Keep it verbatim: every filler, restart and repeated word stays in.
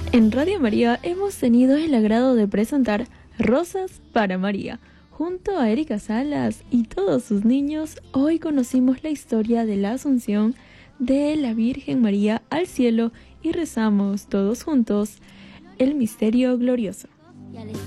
En Radio María hemos tenido el agrado de presentar Rosas para María. Junto a Erika Salas y todos sus niños, hoy conocimos la historia de la Asunción de la Virgen María al cielo y rezamos todos juntos el misterio glorioso.